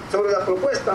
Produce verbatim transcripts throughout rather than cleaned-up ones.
Sobre la propuesta,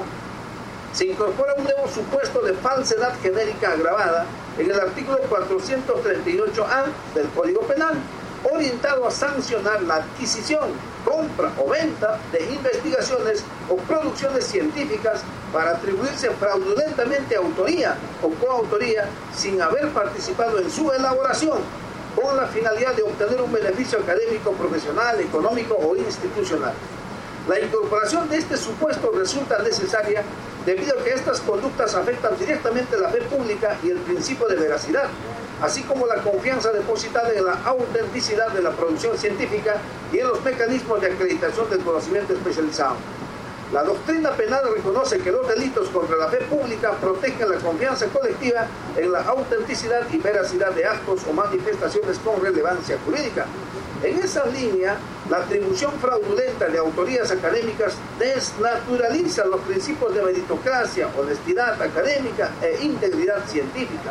se incorpora un nuevo supuesto de falsedad genérica agravada en el artículo cuatrocientos treinta y ocho A del Código Penal, orientado a sancionar la adquisición, compra o venta de investigaciones o producciones científicas para atribuirse fraudulentamente autoría o coautoría sin haber participado en su elaboración, con la finalidad de obtener un beneficio académico, profesional, económico o institucional. La incorporación de este supuesto resulta necesaria debido a que estas conductas afectan directamente la fe pública y el principio de veracidad, así como la confianza depositada en la autenticidad de la producción científica y en los mecanismos de acreditación del conocimiento especializado. La doctrina penal reconoce que los delitos contra la fe pública protegen la confianza colectiva en la autenticidad y veracidad de actos o manifestaciones con relevancia jurídica. En esa línea, la atribución fraudulenta de autorías académicas desnaturaliza los principios de meritocracia, honestidad académica e integridad científica.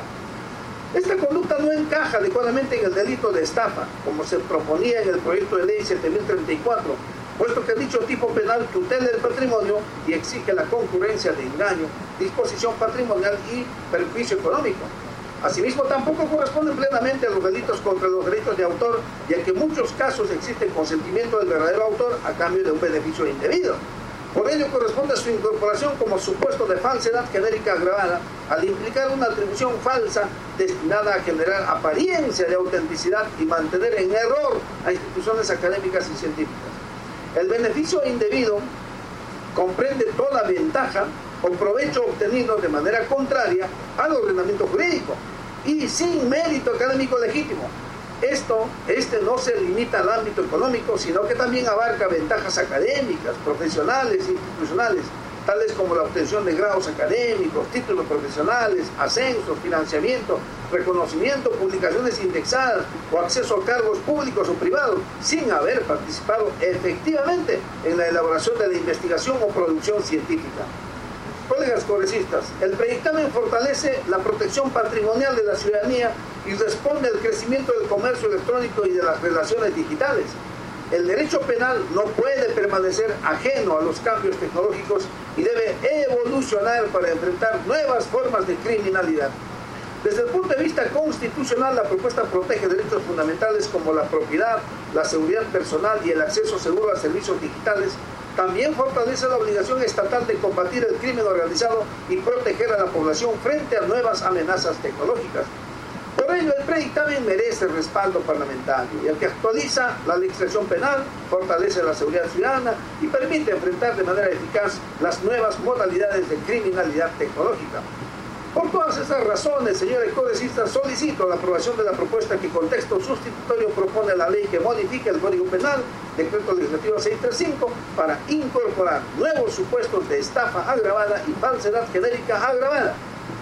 Esta conducta no encaja adecuadamente en el delito de estafa, como se proponía en el proyecto de ley siete mil treinta y cuatro, puesto que dicho tipo penal tutela el patrimonio y exige la concurrencia de engaño, disposición patrimonial y perjuicio económico. Asimismo, tampoco corresponden plenamente a los delitos contra los derechos de autor, ya que en muchos casos existe consentimiento del verdadero autor a cambio de un beneficio indebido. Por ello, corresponde su incorporación como supuesto de falsedad genérica agravada, al implicar una atribución falsa destinada a generar apariencia de autenticidad y mantener en error a instituciones académicas y científicas. El beneficio indebido comprende toda ventaja o provecho obtenido de manera contraria al ordenamiento jurídico y sin mérito académico legítimo. Esto, este no se limita al ámbito económico, sino que también abarca ventajas académicas, profesionales, institucionales, tales como la obtención de grados académicos, títulos profesionales, ascensos, financiamiento, reconocimiento, publicaciones indexadas o acceso a cargos públicos o privados, sin haber participado efectivamente en la elaboración de la investigación o producción científica. Colegas congresistas, el predictamen fortalece la protección patrimonial de la ciudadanía y responde al crecimiento del comercio electrónico y de las relaciones digitales. El derecho penal no puede permanecer ajeno a los cambios tecnológicos y debe evolucionar para enfrentar nuevas formas de criminalidad. Desde el punto de vista constitucional, la propuesta protege derechos fundamentales como la propiedad, la seguridad personal y el acceso seguro a servicios digitales. También fortalece la obligación estatal de combatir el crimen organizado y proteger a la población frente a nuevas amenazas tecnológicas. Por ello, el predictamen merece respaldo parlamentario, ya que actualiza la legislación penal, fortalece la seguridad ciudadana y permite enfrentar de manera eficaz las nuevas modalidades de criminalidad tecnológica. Por todas estas razones, señores congresistas, solicito la aprobación de la propuesta que con texto sustitutorio propone la ley que modifique el Código Penal, Decreto Legislativo seiscientos treinta y cinco, para incorporar nuevos supuestos de estafa agravada y falsedad genérica agravada.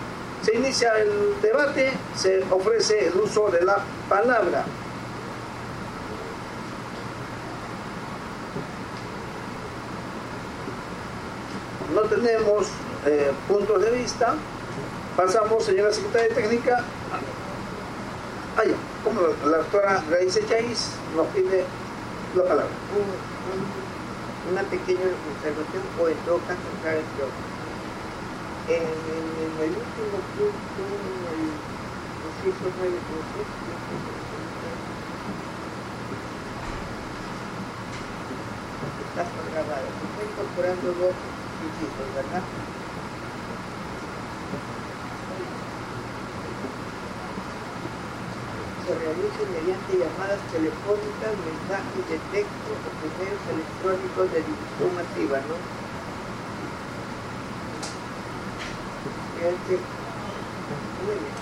Se inicia el debate, se ofrece el uso de la palabra. No tenemos eh, puntos de vista. Pasamos, señora secretaria técnica. Ah, ya, como la doctora Raíz Chais nos pide la palabra. Un, un, una pequeña observación, o en todo caso, claro, en, en, en el último punto, en el inciso nueve punto está grabado, se está incorporando dos incisos, ¿verdad? Se realicen mediante llamadas telefónicas, mensajes de texto o medios electrónicos de difusión masiva, ¿no? Fíjate, muy bien.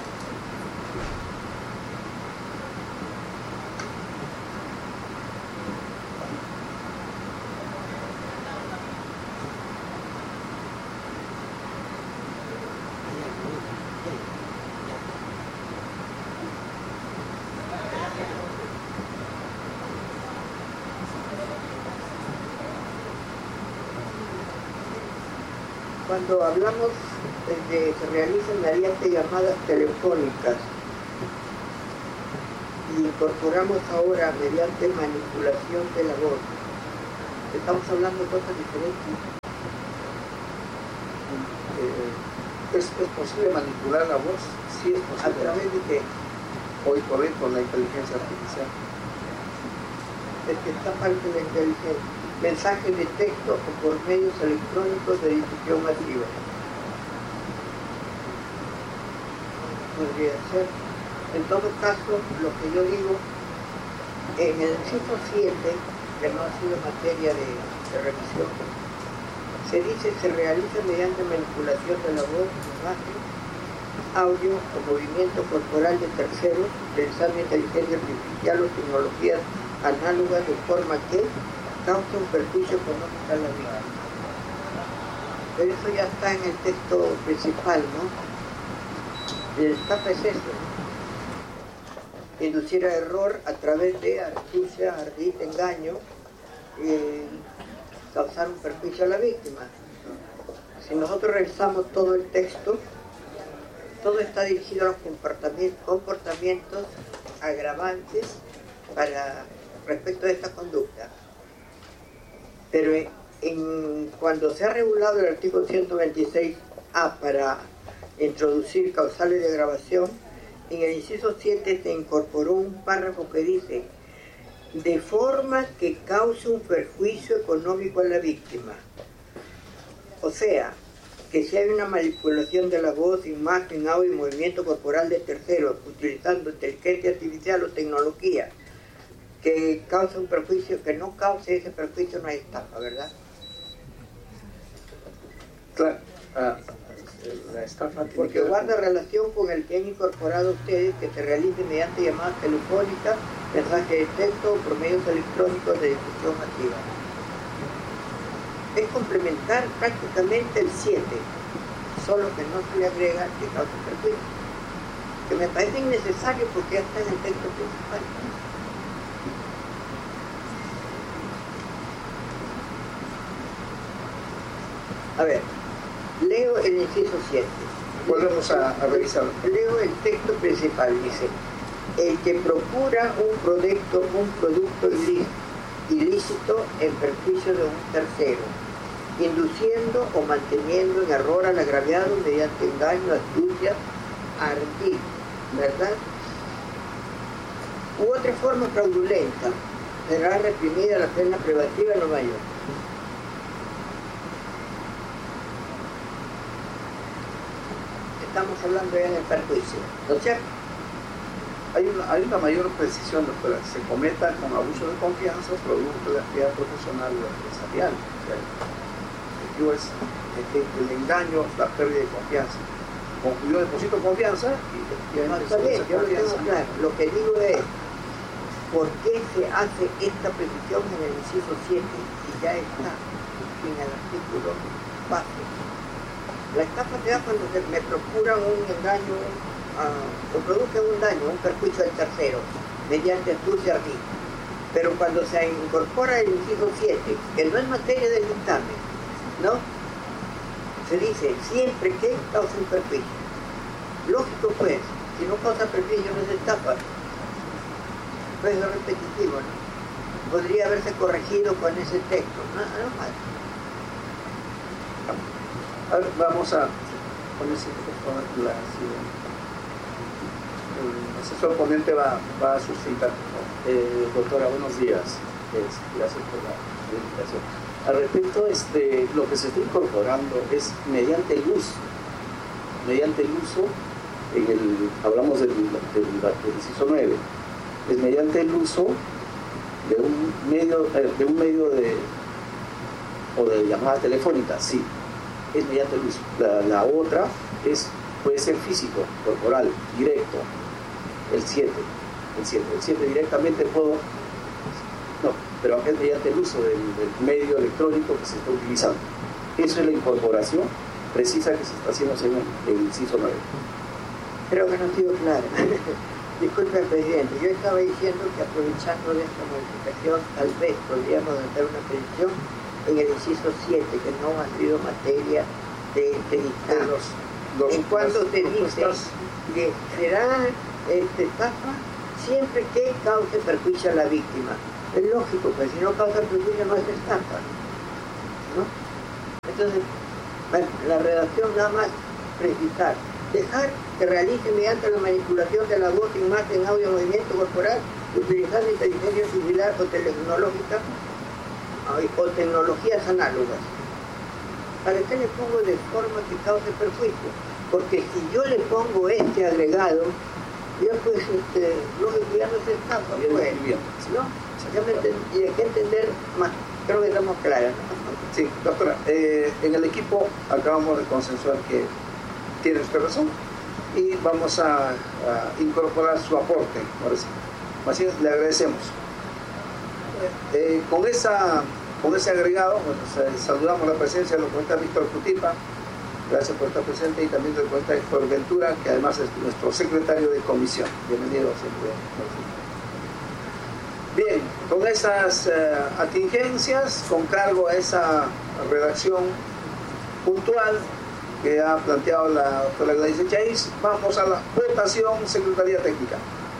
Cuando hablamos de que se realicen mediante llamadas telefónicas y incorporamos ahora mediante manipulación de la voz, estamos hablando de cosas diferentes. ¿Es, es posible manipular la voz? Sí es ¿A posible. través de qué? Hoy por hoy con la inteligencia artificial. Es que esta parte de la inteligencia. Mensajes de texto o por medios electrónicos de difusión masiva. Podría ser. En todo caso, lo que yo digo, en el inciso siete, que no ha sido materia de, de revisión, se dice se realiza mediante manipulación de la voz, imagen, audio o movimiento corporal de terceros, utilizando inteligencia artificial o tecnologías análogas de forma que causa un perjuicio económico a la vida. Pero eso ya está en el texto principal, ¿no? El estafa es eso, ¿no? Inducir a error a través de astucia, ardid, engaño, eh, causar un perjuicio a la víctima. Si nosotros revisamos todo el texto, todo está dirigido a los comportamientos, comportamientos agravantes para respecto a esta conducta. Pero en, en, cuando se ha regulado el artículo ciento veintiséis A para introducir causales de agravación, en el inciso siete se incorporó un párrafo que dice: de forma que cause un perjuicio económico a la víctima. O sea, que si hay una manipulación de la voz, imagen, audio y movimiento corporal de terceros utilizando inteligencia artificial o tecnología que causa un perjuicio, que no cause ese perjuicio, no hay estafa, ¿verdad? Claro. Ah, la estafa porque guarda relación con el que han incorporado ustedes, que se realice mediante llamadas telefónicas, mensajes de texto o por medios electrónicos de difusión masiva. Es complementar prácticamente el siete, solo que no se le agrega que causa perjuicio, que me parece innecesario porque ya está en el texto principal. A ver, leo el inciso siete. Volvemos a, a revisarlo. Leo el texto principal, dice: el que procura un producto, un producto ilícito en perjuicio de un tercero, induciendo o manteniendo en error al agraviado mediante engaño, astucia, ardid, ¿verdad? U otra forma fraudulenta, será reprimida la pena privativa no mayor. Estamos hablando ya del perjuicio, ¿no es cierto? Hay una, hay una mayor precisión, doctora. Se cometa con abuso de confianza producto de la actividad profesional o empresarial. O sea, el objetivo es el, el engaño, la pérdida de confianza. Con, yo deposito confianza y no, está bien, yo lo tengo claro. Lo que digo es, ¿por qué se hace esta precisión en el inciso siete si ya está en el artículo base? La estafa se da cuando se me procuran un engaño uh, o producen un daño, un perjuicio al tercero, mediante astucia ardid. Pero cuando se incorpora el inciso siete, que no es materia del dictamen, ¿no? Se dice siempre que causa un perjuicio. Lógico pues, si no causa perjuicio no es estafa. Pues es repetitivo, ¿no? Podría haberse corregido con ese texto, no, no más. A ver, vamos a poner la el asesor ponente va, va a suscitar. Eh, doctora, buenos días. Es, gracias por la invitación. Al respecto, este, lo que se está incorporando es mediante el uso. Mediante el uso, en el, hablamos del, del, del inciso nueve, es mediante el uso de un medio, de un medio de, o de llamada telefónica, sí. Es mediante el uso. La, la otra es, puede ser físico, corporal, directo. El siete. El siete. El siete directamente puedo... No, pero acá es mediante el uso del, del medio electrónico que se está utilizando. Eso es la incorporación precisa que se está haciendo en el inciso nueve. Creo que no ha sido claro. Disculpe, presidente. Yo estaba diciendo que aprovechando de esta modificación, tal vez podríamos hacer una precisión en el inciso siete, que no ha sido materia de este dictamen. Los, los, en cuanto te dice que será este, estafa siempre que cause perjuicio a la víctima. Es lógico, pues si no causa perjuicio no es estafa, ¿no? Entonces, bueno, la redacción nada más precisar, dejar que realice mediante la manipulación de la voz, imagen, audio, movimiento corporal, utilizando inteligencia similar o tecnológica o tecnologías análogas. ¿Para qué le pongo de forma que cause perjuicio? Porque si yo le pongo este agregado, ya pues, este, lógico, ya no se escapa, pues, ¿no? Ya me enten- y hay que entender más, creo que estamos claros, ¿no? Sí, doctora, eh, en el equipo acabamos de consensuar que tiene usted razón y vamos a, a incorporar su aporte. Ahora sí. Así es, le agradecemos. Eh, con, esa, con ese agregado, bueno, saludamos la presencia del doctor Víctor Cutipa. Gracias por estar presente, y también del doctor Héctor Ventura, que además es nuestro secretario de comisión. Bienvenido siempre. Bien, con esas eh, atingencias, con cargo a esa redacción puntual que ha planteado la doctora Gladys Echaíz, vamos a la votación, Secretaría Técnica.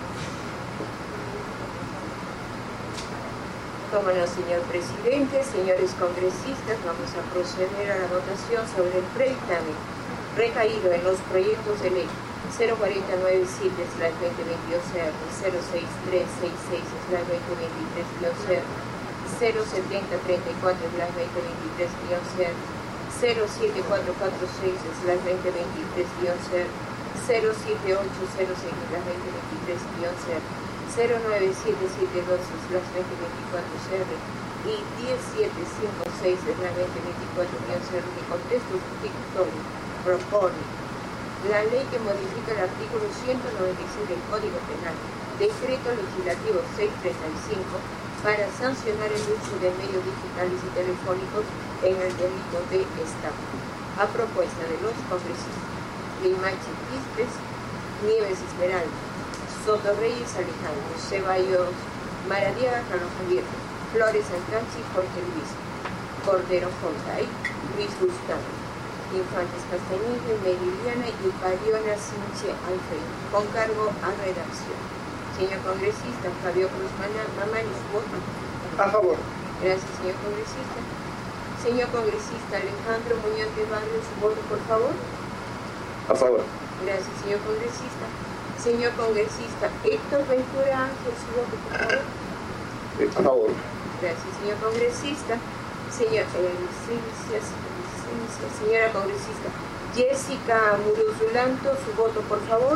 Como no, señor presidente, señores congresistas, vamos a proceder a la votación sobre el predictamen recaído en los proyectos de ley cero cuatro nueve siete slash veinte veintidós R, cero seis tres seis seis slash veinte veintitrés R, cero setenta treinta y cuatro slash veinte veintitrés R, cero siete cuatro cuatro seis slash veinte veintitrés R, cero siete ocho cero seis slash veinte veintitrés R, cero nueve siete siete dos slash veinte veinticuatro R y diez siete cinco seis slash veinte veinticuatro R, que con texto sustitutorio propone la ley que modifica el artículo ciento noventa y seis del Código Penal, decreto legislativo seiscientos treinta y cinco, para sancionar el uso de medios digitales y telefónicos en el delito de estafa, a propuesta de los congresistas Limache Quispe, Nieves Esmeralda, Soto Reyes Alejandro, Ceballos Maradiaga, Carlos Javier, Flores Sancanchi, Jorge Luis, Cordero Fontay, Luis Gustavo, Infantes Castañeda, Meriliana y Pariona Sinche Alfredo, con cargo a redacción. Señor congresista Fabio Cruz Mamani, su voto. A favor. Gracias, señor congresista. Señor congresista Alejandro Muñoz de Barrio, su voto, por favor. A favor. Gracias, señor congresista. Señor congresista Héctor Ventura Ángel, su voto, por favor. A favor. Gracias, señor congresista. Señor, eh, licencias, licencias, señora congresista Jessica Muruzulanto, su voto, por favor.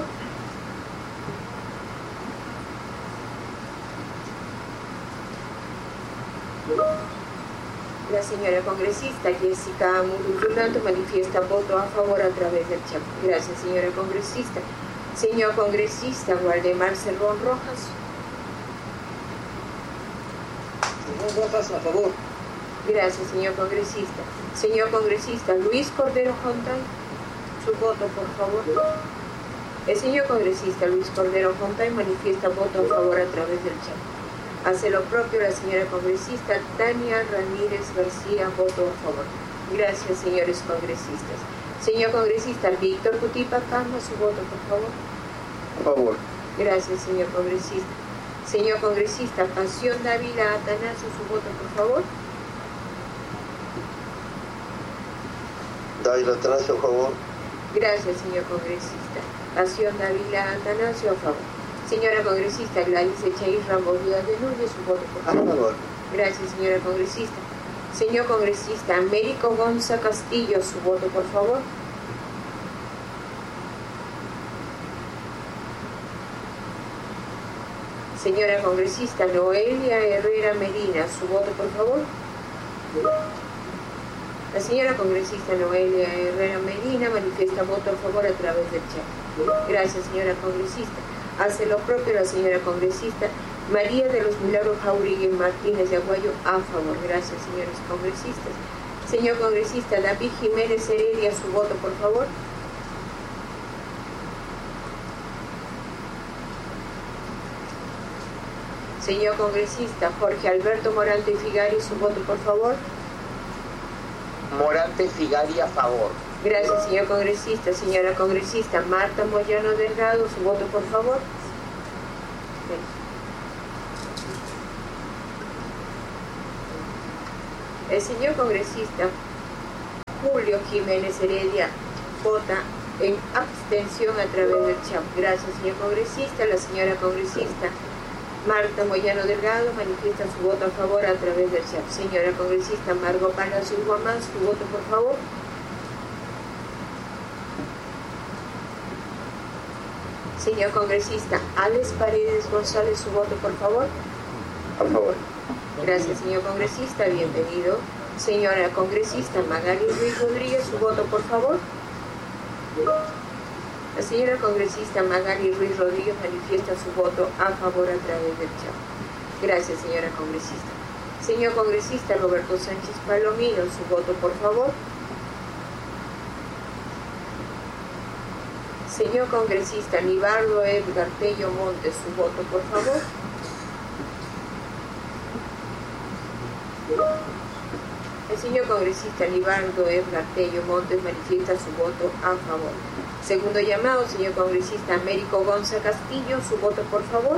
La señora congresista Jessica Muruzulanto manifiesta voto a favor a través del chat. Gracias, señora congresista. Señor congresista Waldemar Cerrón Rojas. Cerrón Rojas, a favor. Gracias, señor congresista. Señor congresista Luis Cordero Fontay, su voto, por favor. El señor congresista Luis Cordero Fontay manifiesta voto a favor a través del chat. Hace lo propio la señora congresista Tania Ramírez García, voto a favor. Gracias, señores congresistas. Señor congresista Víctor Cutipa Cama, su voto, por favor. A favor. Gracias, señor congresista. Señor congresista Pasión Dávila Atanasio, su voto, por favor. Dávila Atanasio, a favor. Gracias, señor congresista. Pasión Dávila Atanasio, a favor. Señora congresista Gladys Echaíz Ramos Díaz de Núñez, su voto, por A favor. favor. Gracias, señora congresista. Señor congresista Américo Gonza Castillo, su voto, por favor. Señora congresista Noelia Herrera Medina, su voto, por favor. La señora congresista Noelia Herrera Medina manifiesta voto a favor a través del chat. Gracias, señora congresista. Hace lo propio la señora congresista María de los Milagros Jauregui Martínez de Aguayo, a favor. Gracias, señores congresistas. Señor congresista David Jiménez Heredia, su voto, por favor. Señor congresista Jorge Alberto Morante Figari, su voto, por favor. Morante Figari, a favor. Gracias, señor congresista. Señora congresista Marta Moyano Delgado, su voto, por favor. El señor congresista Julio Jiménez Heredia vota en abstención a través del chat. Gracias, señor congresista. La señora congresista Marta Moyano Delgado manifiesta su voto a favor a través del chat. Señora congresista Margot Palacios Guamán, su voto, por favor. Señor congresista Alex Paredes González, su voto, por favor. A favor. Gracias, señor congresista. Bienvenido. Señora congresista Magali Ruiz Rodríguez, su voto, por favor. La señora congresista Magali Ruiz Rodríguez manifiesta su voto a favor a través del chat. Gracias, señora congresista. Señor congresista Roberto Sánchez Palomino, su voto, por favor. Señor congresista Nibardo Edgar Tello Montes, su voto, por favor. El señor congresista Nibardo Edgar Tello Montes manifiesta su voto a favor. Segundo llamado, señor congresista Américo Gonza Castillo, su voto, por favor.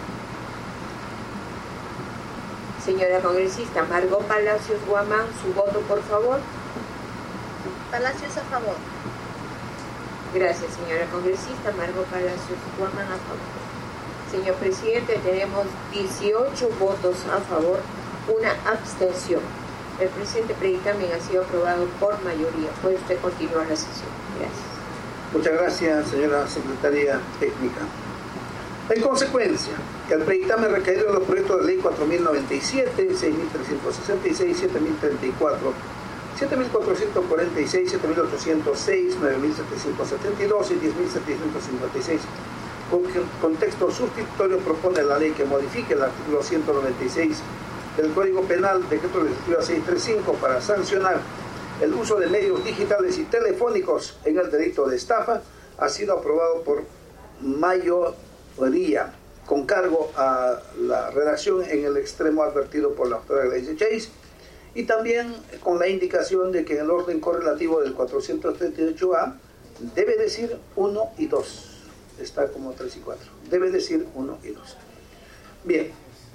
Señora congresista Margot Palacios Guamán, su voto, por favor. Palacios a favor. Gracias, señora congresista Margot Palacios Guamán, a favor. Señor presidente, tenemos dieciocho votos a favor, una abstención. El presente predictamen ha sido aprobado por mayoría. Puede usted continuar la sesión. Gracias. Muchas gracias, señora secretaria técnica. En consecuencia, que el predictamen recaído en los proyectos de ley cuatro mil noventa y siete, seis mil trescientos sesenta y seis, siete mil treinta y cuatro, siete mil cuatrocientos cuarenta y seis, siete mil ochocientos seis, nueve mil setecientos setenta y dos y diez mil setecientos cincuenta y seis, con contexto sustitutorio propone la ley que modifique el artículo ciento noventa y seis del Código Penal, decreto legislativo seiscientos treinta y cinco, para sancionar el uso de medios digitales y telefónicos en el delito de estafa, ha sido aprobado por mayoría, con cargo a la redacción en el extremo advertido por la doctora Gleice Chase, y también con la indicación de que en el orden correlativo del cuatrocientos treinta y ocho A debe decir uno y dos, está como tres y cuatro, debe decir uno y dos. Bien.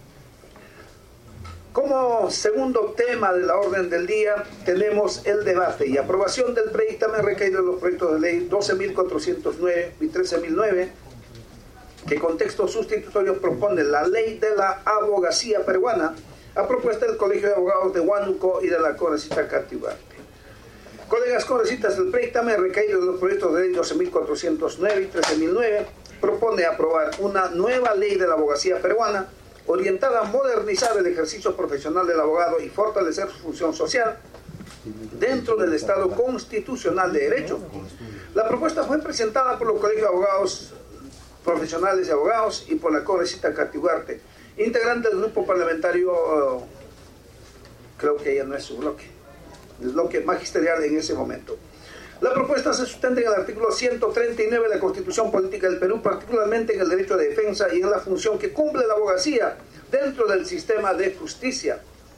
Como segundo tema de la orden del día tenemos el debate y aprobación del predictamen recaído en los proyectos de ley doce mil cuatrocientos nueve y trece mil nueve, que con texto sustitutorio propone la ley de la abogacía peruana a propuesta del Colegio de Abogados de Huánuco y de la congresista Katy Ugarte. Colegas congresistas, el predictamen recaído en los proyectos de ley doce mil cuatrocientos nueve y trece mil nueve propone aprobar una nueva ley de la abogacía peruana orientada a modernizar el ejercicio profesional del abogado y fortalecer su función social dentro del Estado constitucional de derecho. La propuesta fue presentada por los colegios de abogados profesionales y abogados y por la congresista Katy Ugarte, integrante del grupo parlamentario, uh, creo que ella no es su bloque, el bloque magisterial en ese momento. La propuesta se sustenta en el artículo ciento treinta y nueve de la Constitución Política del Perú, particularmente en el derecho de defensa y en la función que cumple la abogacía dentro del sistema de justicia.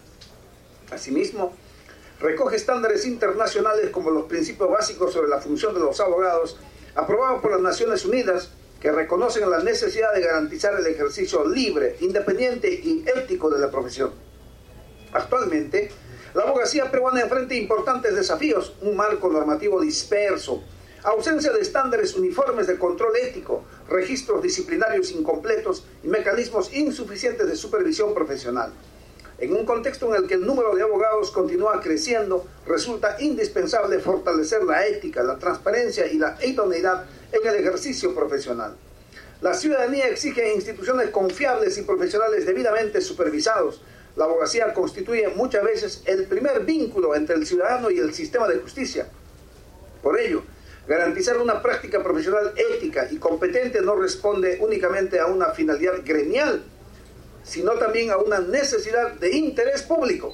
Asimismo, recoge estándares internacionales como los principios básicos sobre la función de los abogados, aprobados por las Naciones Unidas, que reconocen la necesidad de garantizar el ejercicio libre, independiente y ético de la profesión. Actualmente, la abogacía peruana enfrenta importantes desafíos: un marco normativo disperso, ausencia de estándares uniformes de control ético, registros disciplinarios incompletos y mecanismos insuficientes de supervisión profesional. En un contexto en el que el número de abogados continúa creciendo, resulta indispensable fortalecer la ética, la transparencia y la idoneidad en el ejercicio profesional. La ciudadanía exige instituciones confiables y profesionales debidamente supervisados. La abogacía constituye muchas veces el primer vínculo entre el ciudadano y el sistema de justicia. Por ello, garantizar una práctica profesional ética y competente no responde únicamente a una finalidad gremial, sino también a una necesidad de interés público.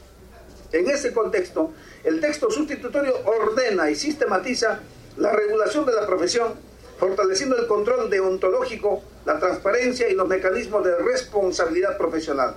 En ese contexto, el texto sustitutorio ordena y sistematiza la regulación de la profesión, fortaleciendo el control deontológico, la transparencia y los mecanismos de responsabilidad profesional.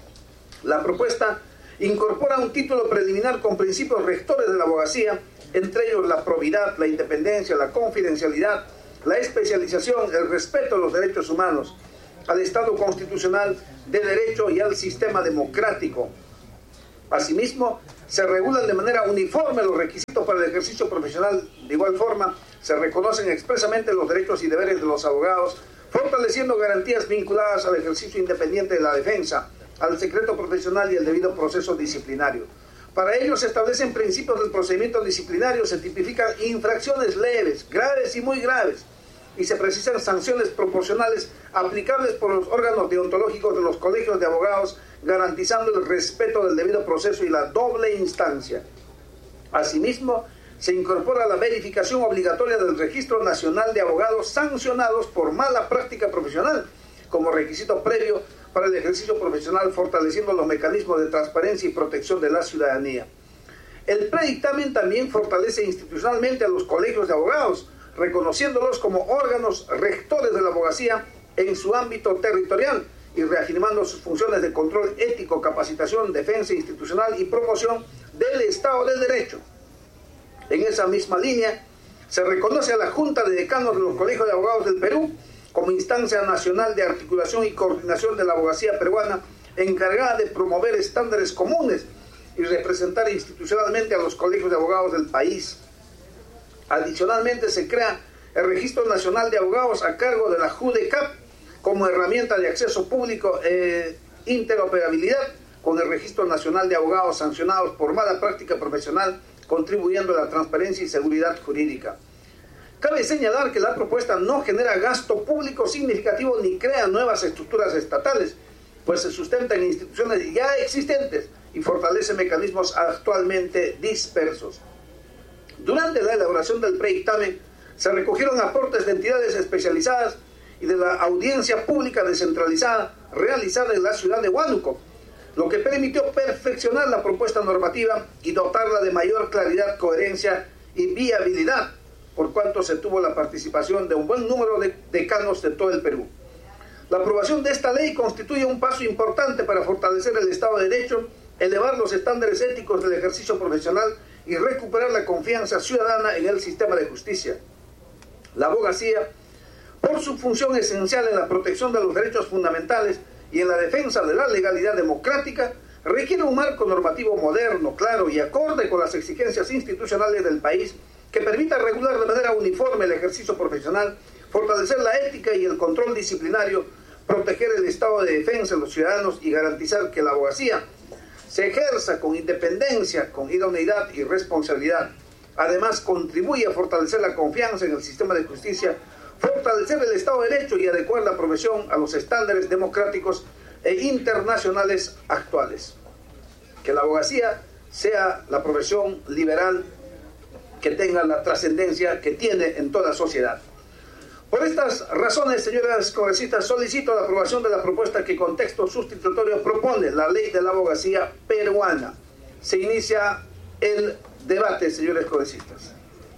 La propuesta incorpora un título preliminar con principios rectores de la abogacía, entre ellos la probidad, la independencia, la confidencialidad, la especialización, el respeto a los derechos humanos, al Estado constitucional de derecho y al sistema democrático. Asimismo, se regulan de manera uniforme los requisitos para el ejercicio profesional. De igual forma, se reconocen expresamente los derechos y deberes de los abogados, fortaleciendo garantías vinculadas al ejercicio independiente de la defensa, al secreto profesional y el debido proceso disciplinario. Para ello se establecen principios del procedimiento disciplinario, se tipifican infracciones leves, graves y muy graves, y se precisan sanciones proporcionales aplicables por los órganos deontológicos de los colegios de abogados, garantizando el respeto del debido proceso y la doble instancia. Asimismo, se incorpora la verificación obligatoria del Registro Nacional de Abogados sancionados por mala práctica profesional como requisito previo para el ejercicio profesional, fortaleciendo los mecanismos de transparencia y protección de la ciudadanía. El predictamen también fortalece institucionalmente a los colegios de abogados, reconociéndolos como órganos rectores de la abogacía en su ámbito territorial y reafirmando sus funciones de control ético, capacitación, defensa institucional y promoción del Estado de Derecho. En esa misma línea, se reconoce a la Junta de Decanos de los Colegios de Abogados del Perú como instancia nacional de articulación y coordinación de la abogacía peruana, encargada de promover estándares comunes y representar institucionalmente a los colegios de abogados del país. Adicionalmente, se crea el Registro Nacional de Abogados a cargo de la JUDECAP como herramienta de acceso público e interoperabilidad con el Registro Nacional de Abogados sancionados por mala práctica profesional, contribuyendo a la transparencia y seguridad jurídica. Cabe señalar que la propuesta no genera gasto público significativo ni crea nuevas estructuras estatales, pues se sustenta en instituciones ya existentes y fortalece mecanismos actualmente dispersos. Durante la elaboración del predictamen se recogieron aportes de entidades especializadas y de la audiencia pública descentralizada realizada en la ciudad de Huánuco, lo que permitió perfeccionar la propuesta normativa y dotarla de mayor claridad, coherencia y viabilidad, por cuanto se tuvo la participación de un buen número de decanos de todo el Perú. La aprobación de esta ley constituye un paso importante para fortalecer el Estado de Derecho, elevar los estándares éticos del ejercicio profesional y recuperar la confianza ciudadana en el sistema de justicia. La abogacía, por su función esencial en la protección de los derechos fundamentales y en la defensa de la legalidad democrática, requiere un marco normativo moderno, claro y acorde con las exigencias institucionales del país, que permita regular de manera uniforme el ejercicio profesional, fortalecer la ética y el control disciplinario, proteger el estado de defensa de los ciudadanos y garantizar que la abogacía se ejerza con independencia, con idoneidad y responsabilidad. Además, contribuye a fortalecer la confianza en el sistema de justicia, fortalecer el Estado de Derecho y adecuar la profesión a los estándares democráticos e internacionales actuales. Que la abogacía sea la profesión liberal que tenga la trascendencia que tiene en toda sociedad. Por estas razones, señoras congresistas, solicito la aprobación de la propuesta que con texto sustitutorio propone la ley de la abogacía peruana. Se inicia el debate, señores congresistas.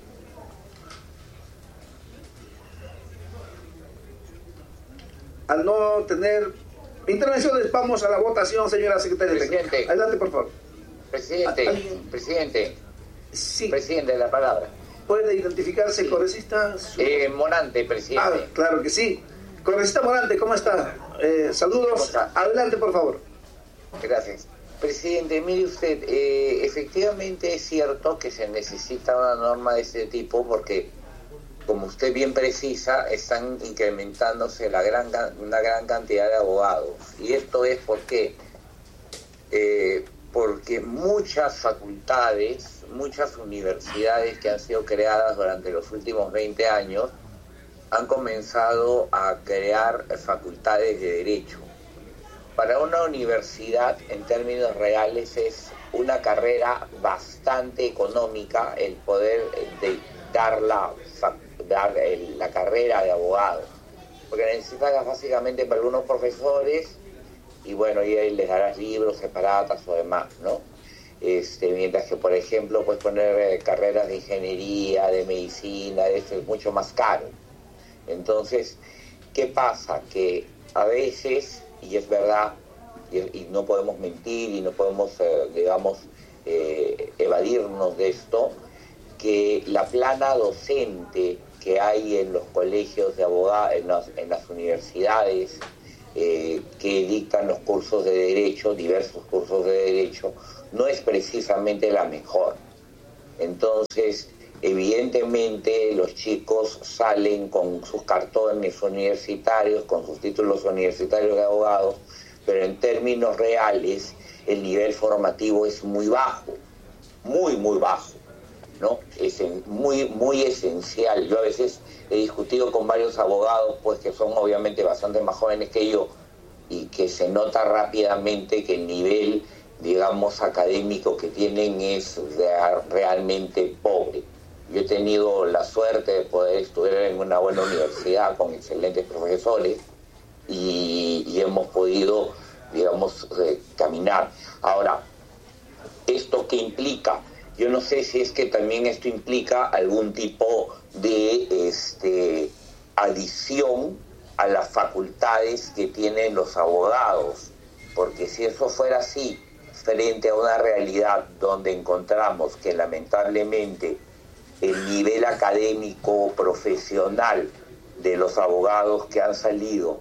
Al no tener intervenciones, vamos a la votación, señora secretaria. Presidente. Adelante, por favor. Presidente, ¿Alguien? presidente. Sí. Presidente, la palabra. ¿Puede identificarse, Sí. congresista? Su... Eh, Morante, presidente. Ah, claro que sí. Congresista Morante, ¿cómo está? Eh, saludos. ¿Cómo está? Adelante, por favor. Gracias. Presidente, mire usted, eh, efectivamente es cierto que se necesita una norma de este tipo porque, como usted bien precisa, están incrementándose la gran, una gran cantidad de abogados. Y esto es porque, eh, porque muchas facultades, muchas universidades que han sido creadas durante los últimos veinte años han comenzado a crear facultades de derecho. Para una universidad, en términos reales, es una carrera bastante económica el poder de dar la, dar el, la carrera de abogado, porque necesitas básicamente para algunos profesores y bueno, y ahí les darás libros, separatas o demás, ¿no? Este, mientras que, por ejemplo, puedes poner eh, carreras de ingeniería, de medicina, de eso es mucho más caro. Entonces, ¿qué pasa? Que a veces, y es verdad, y, y no podemos mentir y no podemos, eh, digamos, eh, evadirnos de esto, que la plana docente que hay en los colegios de abogados, en las, en las universidades eh, que dictan los cursos de derecho, diversos cursos de derecho, no es precisamente la mejor. Entonces, evidentemente los chicos salen con sus cartones universitarios, con sus títulos universitarios de abogados, pero en términos reales el nivel formativo es muy bajo, muy, muy bajo, ¿no? Es muy, muy esencial. Yo a veces he discutido con varios abogados, pues que son obviamente bastante más jóvenes que yo, y que se nota rápidamente que el nivel, digamos, académico que tienen es realmente pobre. Yo he tenido la suerte de poder estudiar en una buena universidad con excelentes profesores y, y hemos podido, digamos, eh, caminar. Ahora, ¿esto qué implica? Yo no sé si es que también esto implica algún tipo de este, adición a las facultades que tienen los abogados, porque si eso fuera así, frente a una realidad donde encontramos que lamentablemente el nivel académico profesional de los abogados que han salido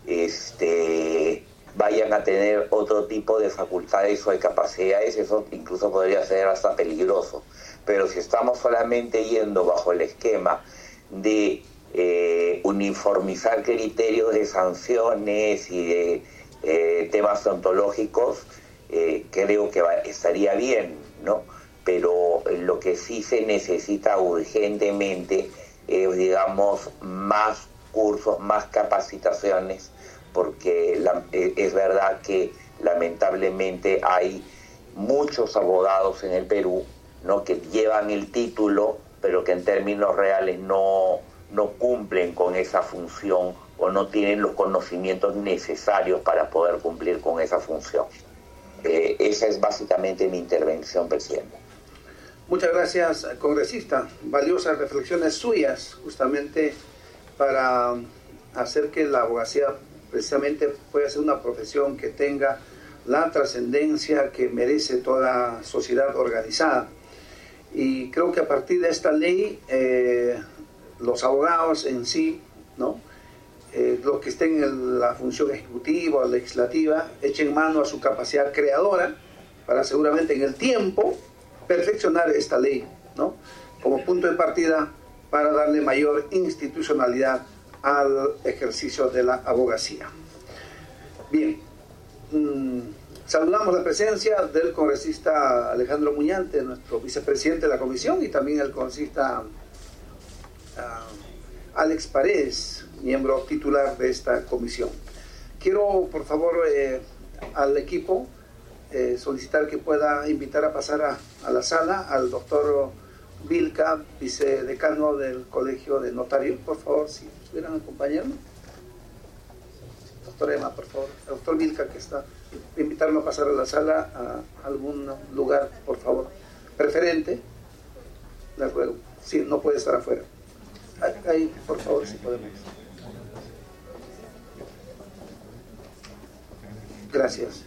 este, vayan a tener otro tipo de facultades o de capacidades, eso incluso podría ser hasta peligroso. Pero si estamos solamente yendo bajo el esquema de eh, uniformizar criterios de sanciones y de eh, temas ontológicos, eh, creo que va, estaría bien, ¿no? Pero lo que sí se necesita urgentemente es, digamos, más cursos, más capacitaciones, porque la, es verdad que lamentablemente hay muchos abogados en el Perú, ¿no?, que llevan el título, pero que en términos reales no, no cumplen con esa función o no tienen los conocimientos necesarios para poder cumplir con esa función. Eh, esa es básicamente mi intervención, presidente. Muchas gracias, congresista. Valiosas reflexiones suyas, justamente para hacer que la abogacía precisamente pueda ser una profesión que tenga la trascendencia que merece toda sociedad organizada. Y creo que a partir de esta ley, eh, los abogados en sí, ¿no?, eh, los que estén en la función ejecutiva o legislativa, echen mano a su capacidad creadora para seguramente en el tiempo perfeccionar esta ley, ¿no?, como punto de partida para darle mayor institucionalidad al ejercicio de la abogacía. Bien, mmm, saludamos la presencia del congresista Alejandro Muñante, nuestro vicepresidente de la comisión, y también el congresista uh, Alex Paredes, miembro titular de esta comisión. Quiero, por favor, eh, al equipo eh, solicitar que pueda invitar a pasar a, a la sala al doctor Vilca, vicedecano del Colegio de Notarios, por favor, si pudieran acompañarnos. Doctor Emma, por favor. El doctor Vilca, que está, invitarme a pasar a la sala a algún lugar, por favor, preferente. Le ruego. Sí, no puede estar afuera. Ahí, por favor, si podemos. Gracias.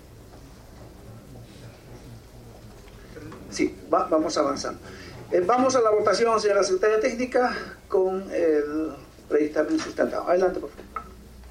Sí, va, vamos avanzando. Eh, vamos a la votación, señora secretaria técnica, con el predictamen sustentado. Adelante, por favor.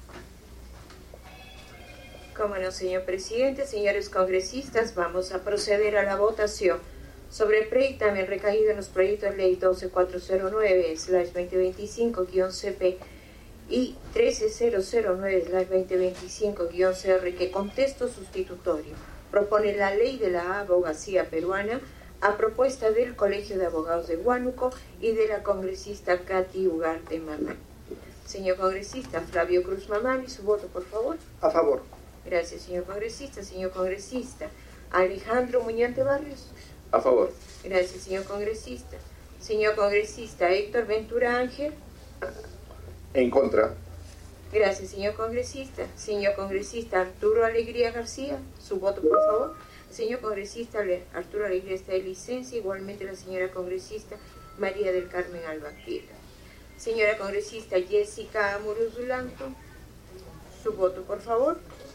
Como no, señor presidente, señores congresistas, vamos a proceder a la votación sobre el predictamen recaído en los proyectos de ley doce mil cuatrocientos nueve slash veinte veinticinco guión C P y trece mil nueve slash veinte veinticinco guión C R, que con texto sustitutorio propone la ley de la abogacía peruana a propuesta del Colegio de Abogados de Huánuco y de la congresista Katy Ugarte Mamani. Señor congresista Flavio Cruz Mamani, su voto, por favor. A favor. Gracias, señor congresista. Señor congresista Alejandro Muñante Barrios. A favor. Gracias, señor congresista. Señor congresista Héctor Ventura Ángel. En contra. Gracias, señor congresista. Señor congresista Arturo Alegría García, su voto, por favor. Señor congresista Arturo Alegría está de licencia, igualmente la señora congresista María del Carmen Alba Piedra. Señora congresista Jessica Amuruzulanto, su voto, por favor.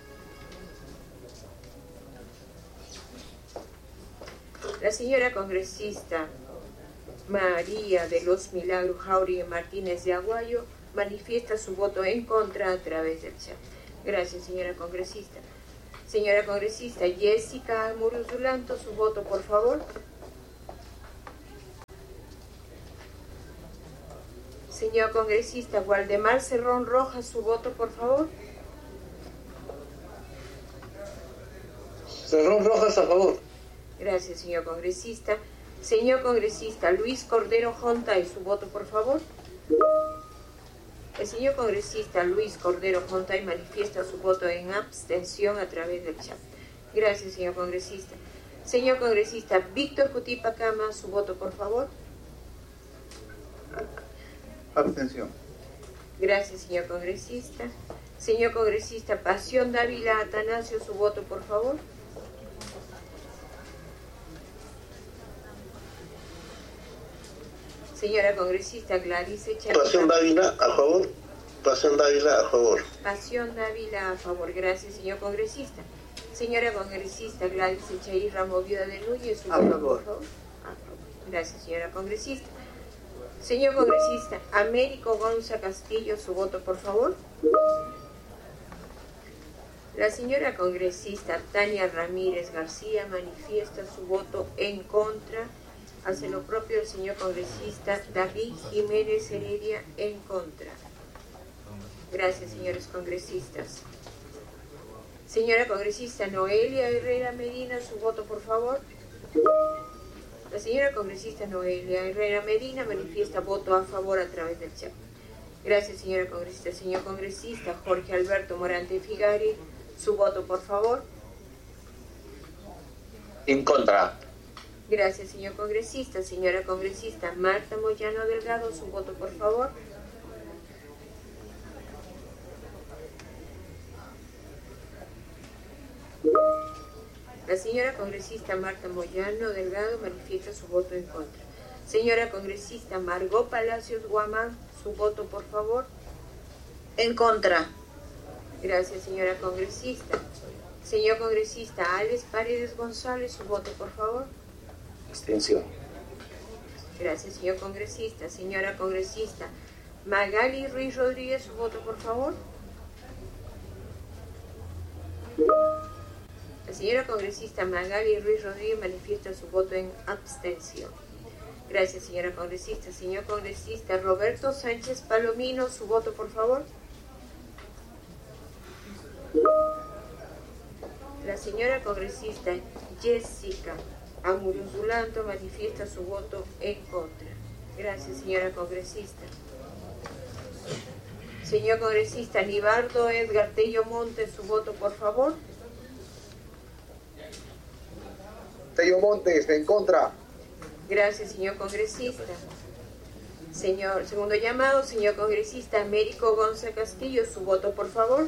La señora congresista María de los Milagros Jauregui Martínez de Aguayo manifiesta su voto en contra a través del chat. Gracias, señora congresista. Señora congresista Jessica Muruzulanto, su voto, por favor. Señor congresista Waldemar Cerrón Rojas, su voto, por favor. Cerrón Rojas, a favor. Gracias, señor congresista. Señor congresista Luis Cordero Jontay, su voto, por favor. El señor congresista Luis Cordero Jontay manifiesta su voto en abstención a través del chat. Gracias, señor congresista. Señor congresista Víctor Jutipa Cama, su voto, por favor. Abstención. Gracias, señor congresista. Señor congresista Pasión Dávila Atanasio, su voto, por favor. Señora congresista Gladys Echaíz. Pasión Dávila, a favor. Pasión Dávila, a favor. Pasión Dávila, a favor. Gracias, señor congresista. Señora congresista Gladys Echaíz Ramos Viuda de Núñez, su A voto, favor. por favor. A favor. Gracias, señora congresista. Señor congresista Américo Gonza Castillo, su voto, por favor. La señora congresista Tania Ramírez García manifiesta su voto en contra. Hace lo propio el señor congresista David Jiménez Heredia, en contra. Gracias, señores congresistas. Señora congresista Noelia Herrera Medina, su voto, por favor. La señora congresista Noelia Herrera Medina manifiesta voto a favor a través del chat. Gracias, señora congresista. Señor congresista Jorge Alberto Morante Figari, su voto, por favor. En contra. Gracias, señor congresista. Señora congresista Marta Moyano Delgado, su voto, por favor. La señora congresista Marta Moyano Delgado manifiesta su voto en contra. Señora congresista Margot Palacios Guamán, su voto, por favor. En contra. Gracias, señora congresista. Señor congresista Alex Paredes González, su voto, por favor. Abstención. Gracias, señor congresista. Señora congresista Magali Ruiz Rodríguez, su voto, por favor. La señora congresista Magali Ruiz Rodríguez manifiesta su voto en abstención. Gracias, señora congresista. Señor congresista Roberto Sánchez Palomino, su voto, por favor. La señora congresista Jessica Amuruzulanto manifiesta su voto en contra. Gracias, señora congresista. Señor congresista Nibardo Edgar Tello Montes, su voto, por favor. Tello Montes, en contra. Gracias, señor congresista. Señor, segundo llamado, señor congresista Américo Gonza Castillo, su voto, por favor.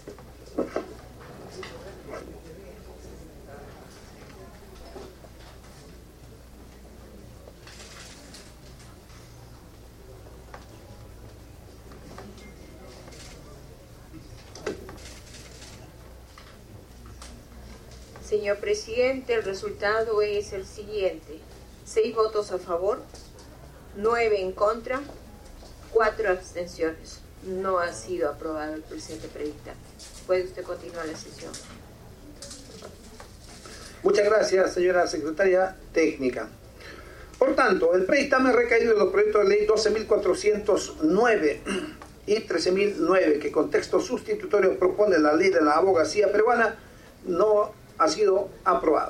Señor presidente, el resultado es el siguiente. Seis votos a favor, nueve en contra, cuatro abstenciones. No ha sido aprobado el presente predictamen. Puede usted continuar la sesión. Muchas gracias, señora secretaria técnica. Por tanto, el predictamen recaído en los proyectos de ley doce mil cuatrocientos nueve y trece mil nueve, que con texto sustitutorio propone la ley de la abogacía peruana, no ha sido aprobado.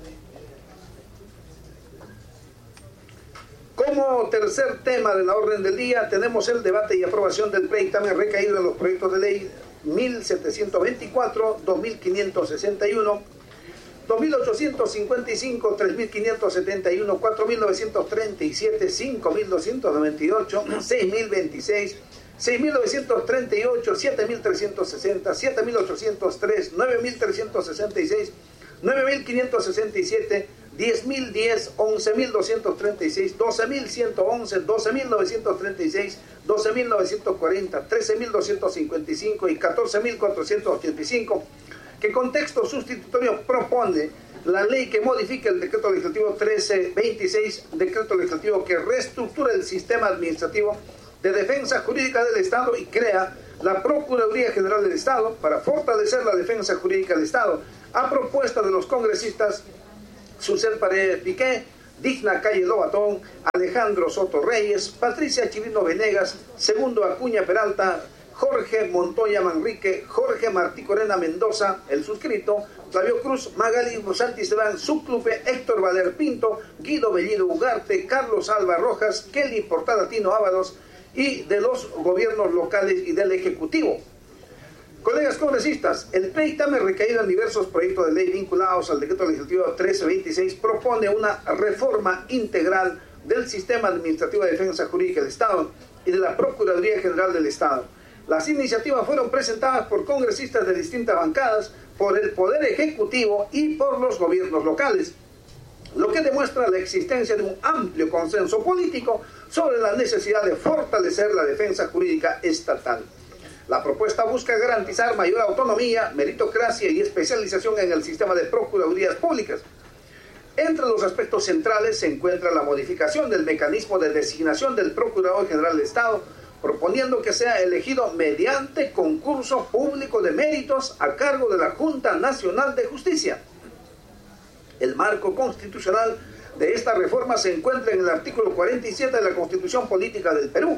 Como tercer tema de la orden del día, tenemos el debate y aprobación del predictamen recaído en los proyectos de ley mil setecientos veinticuatro, dos mil quinientos sesenta y uno, dos mil ochocientos cincuenta y cinco, tres mil quinientos setenta y uno, cuatro mil novecientos treinta y siete, cinco mil doscientos noventa y ocho, seis mil veintiséis, seis mil novecientos treinta y ocho, siete mil trescientos sesenta, siete mil ochocientos tres, nueve mil trescientos sesenta y seis, nueve mil quinientos sesenta y siete, diez mil diez, once mil doscientos treinta y seis, doce mil ciento once, doce mil novecientos treinta y seis, doce mil novecientos cuarenta, trece mil doscientos cincuenta y cinco y catorce mil cuatrocientos ochenta y cinco, que con texto sustitutorio propone la ley que modifica el decreto legislativo trece veintiséis, decreto legislativo que reestructura el sistema administrativo de Defensa Jurídica del Estado y crea la Procuraduría General del Estado para fortalecer la defensa jurídica del Estado, a propuesta de los congresistas Susel Paredes Piqué, Digna Calle Lobatón, Alejandro Soto Reyes, Patricia Chirino Venegas, Segundo Acuña Peralta, Jorge Montoya Manrique, Jorge Martí Corena Mendoza, el suscrito, Flavio Cruz, Magali Rosanti Esteban, Subclupe, Héctor Valer Pinto, Guido Bellido Ugarte, Carlos Alba Rojas, Kelly Portalatino Ábalos y de los gobiernos locales y del Ejecutivo. Colegas congresistas, el pleitamen recaído en diversos proyectos de ley vinculados al decreto legislativo trece veintiséis propone una reforma integral del sistema administrativo de defensa jurídica del Estado y de la Procuraduría General del Estado. Las iniciativas fueron presentadas por congresistas de distintas bancadas, por el Poder Ejecutivo y por los gobiernos locales, lo que demuestra la existencia de un amplio consenso político sobre la necesidad de fortalecer la defensa jurídica estatal. La propuesta busca garantizar mayor autonomía, meritocracia y especialización en el sistema de procuradurías públicas. Entre los aspectos centrales se encuentra la modificación del mecanismo de designación del Procurador General del Estado, proponiendo que sea elegido mediante concurso público de méritos a cargo de la Junta Nacional de Justicia. El marco constitucional de esta reforma se encuentra en el artículo cuarenta y siete de la Constitución Política del Perú,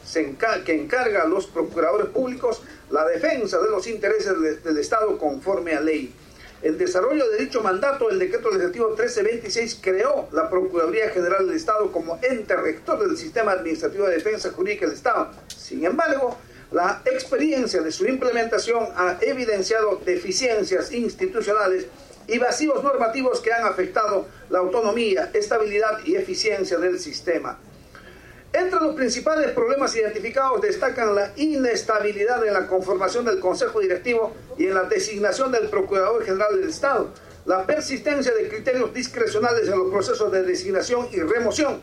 que encarga a los procuradores públicos la defensa de los intereses de, del Estado conforme a ley. En desarrollo de dicho mandato, el decreto legislativo trece veintiséis creó la Procuraduría General del Estado como ente rector del sistema administrativo de defensa jurídica del Estado. Sin embargo, la experiencia de su implementación ha evidenciado deficiencias institucionales y vacíos normativos que han afectado la autonomía, estabilidad y eficiencia del sistema. Entre los principales problemas identificados destacan la inestabilidad en la conformación del Consejo Directivo y en la designación del Procurador General del Estado, la persistencia de criterios discrecionales en los procesos de designación y remoción,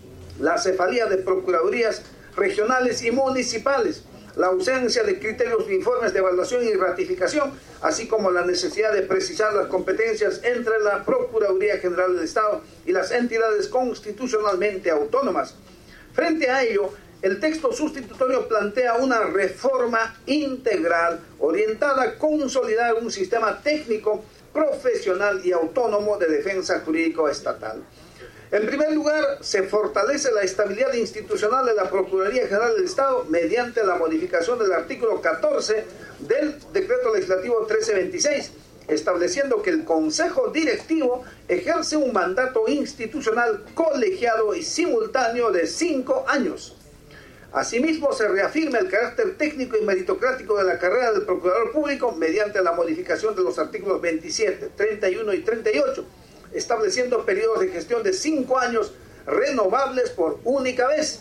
la cefalía de procuradurías regionales y municipales, la ausencia de criterios uniformes de evaluación y ratificación, así como la necesidad de precisar las competencias entre la Procuraduría General del Estado y las entidades constitucionalmente autónomas. Frente a ello, el texto sustitutorio plantea una reforma integral orientada a consolidar un sistema técnico, profesional y autónomo de defensa jurídico estatal. En primer lugar, se fortalece la estabilidad institucional de la Procuraduría General del Estado mediante la modificación del artículo catorce del decreto legislativo trece veintiséis, estableciendo que el Consejo Directivo ejerce un mandato institucional colegiado y simultáneo de cinco años. Asimismo, se reafirma el carácter técnico y meritocrático de la carrera del Procurador Público mediante la modificación de los artículos veintisiete, treinta y uno y treinta y ocho, estableciendo periodos de gestión de cinco años renovables por única vez,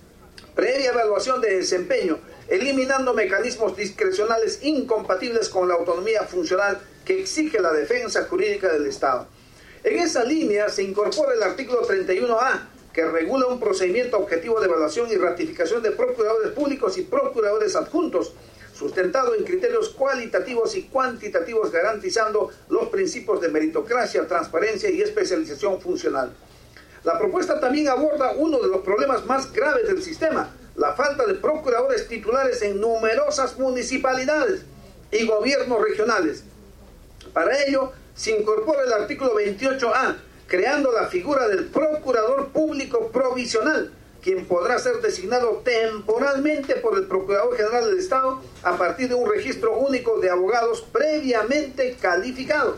previa evaluación de desempeño, eliminando mecanismos discrecionales incompatibles con la autonomía funcional que exige la defensa jurídica del Estado. En esa línea se incorpora el artículo treinta y uno A, que regula un procedimiento objetivo de evaluación y ratificación de procuradores públicos y procuradores adjuntos, sustentado en criterios cualitativos y cuantitativos, garantizando los principios de meritocracia, transparencia y especialización funcional. La propuesta también aborda uno de los problemas más graves del sistema, la falta de procuradores titulares en numerosas municipalidades y gobiernos regionales. Para ello, se incorpora el artículo veintiocho A, creando la figura del Procurador Público Provisional, quien podrá ser designado temporalmente por el Procurador General del Estado a partir de un registro único de abogados previamente calificados.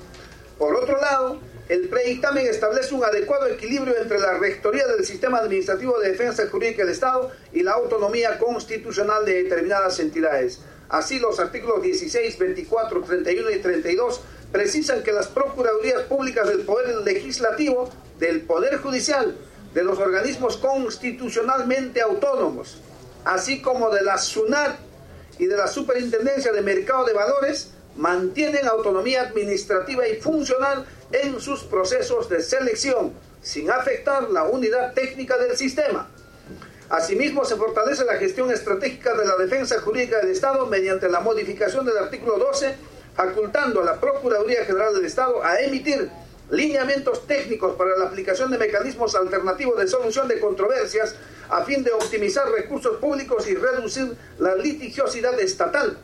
Por otro lado, el predictamen establece un adecuado equilibrio entre la rectoría del Sistema Administrativo de Defensa Jurídica del Estado y la autonomía constitucional de determinadas entidades. Así, los artículos dieciséis, veinticuatro, treinta y uno y treinta y dos precisan que las Procuradurías Públicas del Poder Legislativo, del Poder Judicial, de los organismos constitucionalmente autónomos, así como de la SUNAT y de la Superintendencia de Mercado de Valores, mantienen autonomía administrativa y funcional en sus procesos de selección, sin afectar la unidad técnica del sistema. Asimismo, se fortalece la gestión estratégica de la defensa jurídica del Estado mediante la modificación del artículo doce, facultando a la Procuraduría General del Estado a emitir lineamientos técnicos para la aplicación de mecanismos alternativos de solución de controversias a fin de optimizar recursos públicos y reducir la litigiosidad estatal.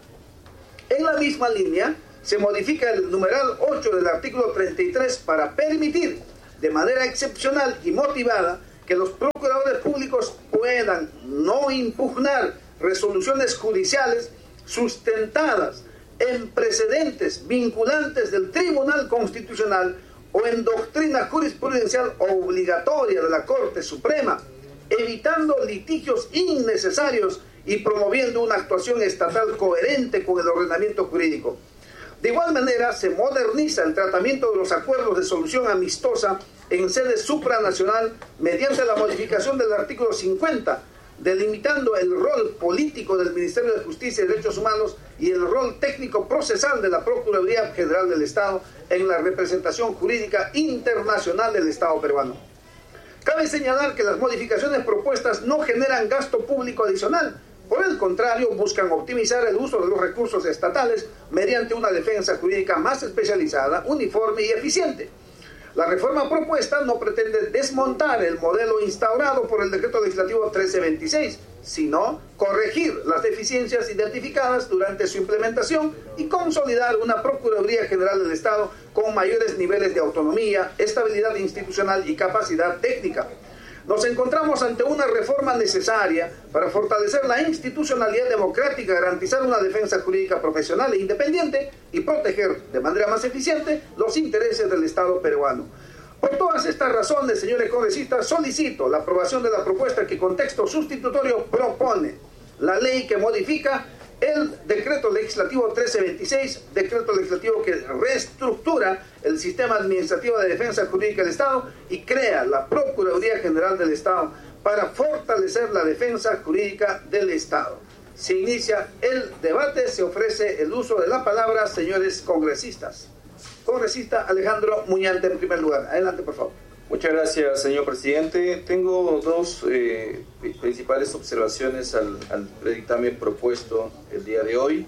En la misma línea, se modifica el numeral ocho del artículo treinta y tres para permitir, de manera excepcional y motivada, que los procuradores públicos puedan no impugnar resoluciones judiciales sustentadas en precedentes vinculantes del Tribunal Constitucional o en doctrina jurisprudencial obligatoria de la Corte Suprema, evitando litigios innecesarios y promoviendo una actuación estatal coherente con el ordenamiento jurídico. De igual manera, se moderniza el tratamiento de los acuerdos de solución amistosa en sede supranacional mediante la modificación del artículo cincuenta, delimitando el rol político del Ministerio de Justicia y Derechos Humanos y el rol técnico procesal de la Procuraduría General del Estado en la representación jurídica internacional del Estado peruano. Cabe señalar que las modificaciones propuestas no generan gasto público adicional. Por el contrario, buscan optimizar el uso de los recursos estatales mediante una defensa jurídica más especializada, uniforme y eficiente. La reforma propuesta no pretende desmontar el modelo instaurado por el Decreto Legislativo trece veintiséis, sino corregir las deficiencias identificadas durante su implementación y consolidar una Procuraduría General del Estado con mayores niveles de autonomía, estabilidad institucional y capacidad técnica. Nos encontramos ante una reforma necesaria para fortalecer la institucionalidad democrática, garantizar una defensa jurídica profesional e independiente y proteger de manera más eficiente los intereses del Estado peruano. Por todas estas razones, señores congresistas, solicito la aprobación de la propuesta que con texto sustitutorio propone la ley que modifica el Decreto Legislativo trece veintiséis, decreto legislativo que reestructura el sistema administrativo de defensa jurídica del Estado y crea la Procuraduría General del Estado para fortalecer la defensa jurídica del Estado. Se inicia el debate, se ofrece el uso de la palabra, señores congresistas. Congresista Alejandro Muñante, en primer lugar. Adelante, por favor. Muchas gracias, señor presidente. Tengo dos eh, principales observaciones al, al dictamen propuesto el día de hoy.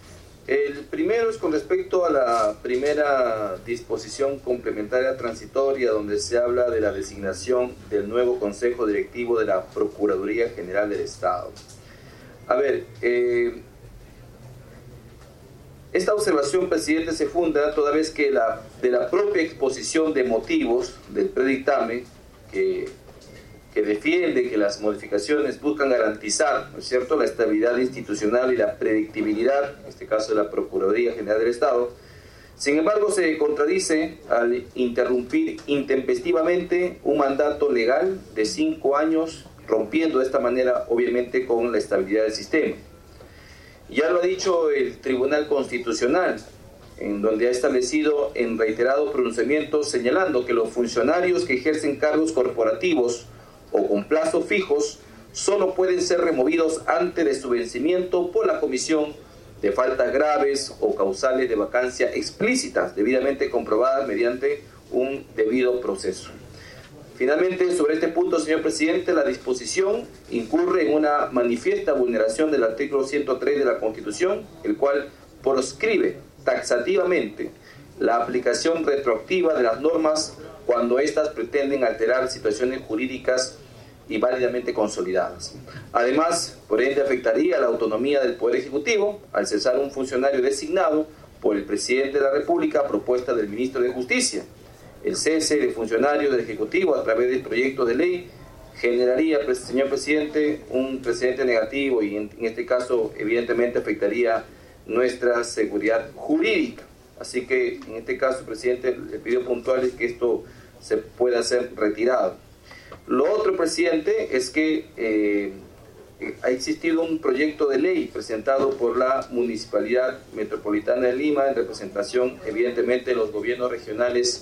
El primero es con respecto a la primera disposición complementaria transitoria, donde se habla de la designación del nuevo Consejo Directivo de la Procuraduría General del Estado. A ver, eh, esta observación, presidente, se funda toda vez que la, de la propia exposición de motivos del predictamen, que, que defiende que las modificaciones buscan garantizar, ¿no es cierto?, la estabilidad institucional y la predictibilidad, en este caso de la Procuraduría General del Estado. Sin embargo, se contradice al interrumpir intempestivamente un mandato legal de cinco años, rompiendo de esta manera, obviamente, con la estabilidad del sistema. Ya lo ha dicho el Tribunal Constitucional, en donde ha establecido en reiterados pronunciamientos señalando que los funcionarios que ejercen cargos corporativos o con plazos fijos solo pueden ser removidos antes de su vencimiento por la comisión de faltas graves o causales de vacancia explícitas, debidamente comprobadas mediante un debido proceso. Finalmente, sobre este punto, señor presidente, la disposición incurre en una manifiesta vulneración del artículo ciento tres de la Constitución, el cual proscribe taxativamente la aplicación retroactiva de las normas cuando éstas pretenden alterar situaciones jurídicas y válidamente consolidadas. Además, por ende, afectaría la autonomía del Poder Ejecutivo al cesar un funcionario designado por el Presidente de la República a propuesta del Ministro de Justicia. El cese de funcionarios del Ejecutivo a través del proyecto de ley generaría, señor presidente, un precedente negativo y en, en este caso evidentemente afectaría nuestra seguridad jurídica. Así que en este caso, presidente, le pido puntuales que esto se pueda ser retirado. Lo otro, presidente, es que eh, ha existido un proyecto de ley presentado por la Municipalidad Metropolitana de Lima en representación evidentemente de los gobiernos regionales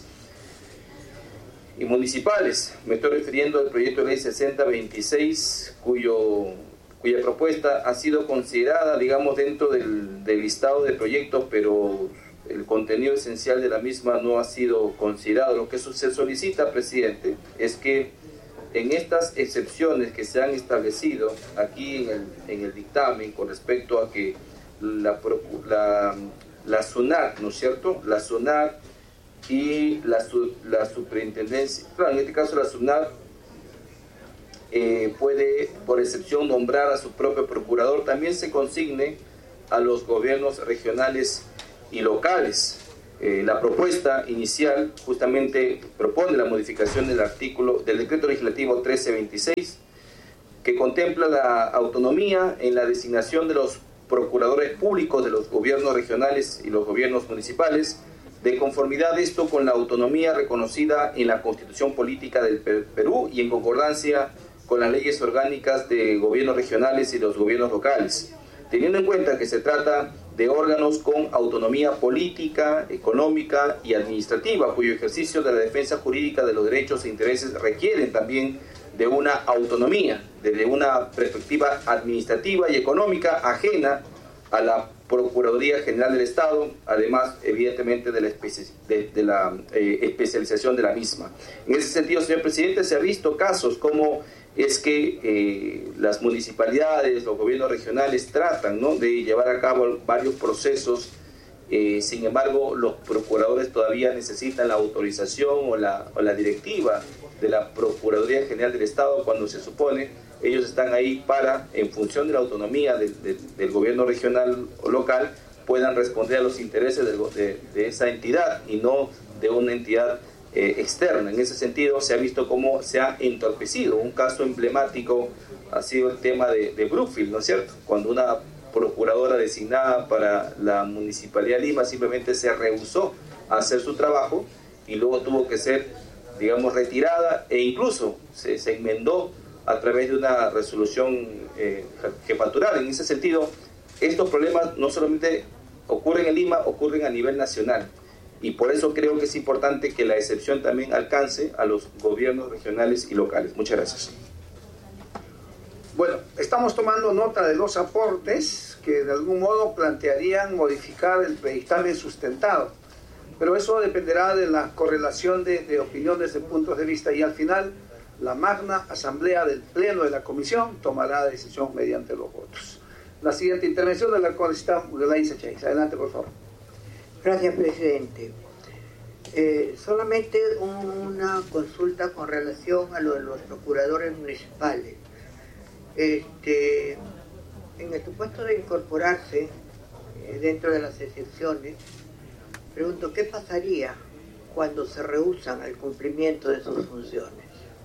y municipales. Me estoy refiriendo al proyecto de ley sesenta veintiséis, cuyo, cuya propuesta ha sido considerada, digamos, dentro del, del listado de proyectos, pero el contenido esencial de la misma no ha sido considerado. Lo que se solicita, presidente, es que en estas excepciones que se han establecido aquí en el, en el dictamen con respecto a que la, la, la SUNAT, ¿no es cierto?, la SUNAT y la, la superintendencia, claro, en este caso la SUNAT eh, puede por excepción nombrar a su propio procurador. También se consigne a los gobiernos regionales y locales. Eh, la propuesta inicial justamente propone la modificación del artículo del decreto legislativo trece veintiséis, que contempla la autonomía en la designación de los procuradores públicos de los gobiernos regionales y los gobiernos municipales, de conformidad esto con la autonomía reconocida en la Constitución Política del Perú y en concordancia con las leyes orgánicas de gobiernos regionales y los gobiernos locales, teniendo en cuenta que se trata de órganos con autonomía política, económica y administrativa, cuyo ejercicio de la defensa jurídica de los derechos e intereses requieren también de una autonomía, desde una perspectiva administrativa y económica ajena a la Procuraduría General del Estado, además evidentemente de la, especi de, de la eh, especialización de la misma. En ese sentido, señor presidente, se ha visto casos como es que eh, las municipalidades, los gobiernos regionales tratan, ¿no?, de llevar a cabo varios procesos, eh, sin embargo los procuradores todavía necesitan la autorización o la, o la directiva de la Procuraduría General del Estado, cuando se supone ellos están ahí para, en función de la autonomía de, de, del gobierno regional o local, puedan responder a los intereses de, de, de esa entidad y no de una entidad eh, externa. En ese sentido se ha visto cómo se ha entorpecido. Un caso emblemático ha sido el tema de, de Brookfield, ¿no es cierto? Cuando una procuradora designada para la Municipalidad de Lima simplemente se rehusó a hacer su trabajo y luego tuvo que ser, digamos, retirada, e incluso se, se enmendó a través de una resolución eh, jefatural. En ese sentido, estos problemas no solamente ocurren en Lima, ocurren a nivel nacional, y por eso creo que es importante que la excepción también alcance a los gobiernos regionales y locales. Muchas gracias. Bueno, estamos tomando nota de los aportes que de algún modo plantearían modificar el predictamen sustentado, pero eso dependerá de la correlación de, de opiniones, de puntos de vista, y al final la magna asamblea del pleno de la comisión tomará la decisión mediante los votos. La siguiente intervención de la congresista Gladys Chávez. Adelante, por favor. Gracias, presidente. Eh, solamente una consulta con relación a lo de los procuradores municipales. Este, en el supuesto de incorporarse eh, dentro de las excepciones, pregunto, ¿qué pasaría cuando se rehúsan al cumplimiento de sus funciones?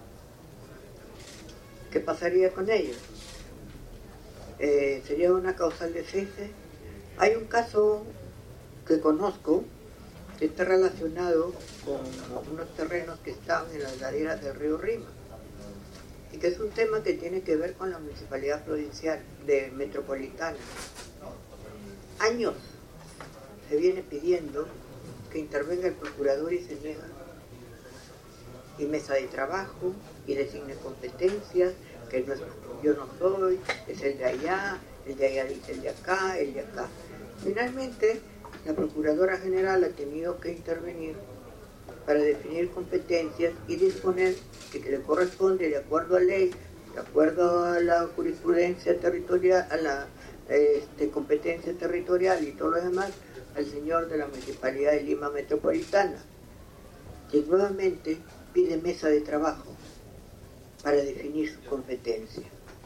¿Qué pasaría con ellos? Eh, ¿Sería una causal de cese? Hay un caso que conozco que está relacionado con unos terrenos que están en las laderas del río Rima, y que es un tema que tiene que ver con la municipalidad provincial de metropolitana. Años se viene pidiendo que intervenga el procurador y se niega. Y mesa de trabajo, y designe competencias, que no es, yo no soy, es el de allá, el de allá dice el de acá, el de acá. Finalmente, la Procuradora General ha tenido que intervenir para definir competencias y disponer que, que le corresponde, de acuerdo a ley, de acuerdo a la jurisprudencia territorial, a la este, competencia territorial y todo lo demás, al señor de la Municipalidad de Lima Metropolitana, que nuevamente pide mesa de trabajo para definir su competencia.